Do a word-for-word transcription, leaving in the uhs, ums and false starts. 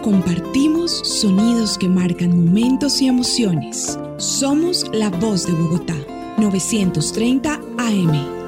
compartimos sonidos que marcan momentos y emociones. Somos la voz de Bogotá, novecientos treinta A M.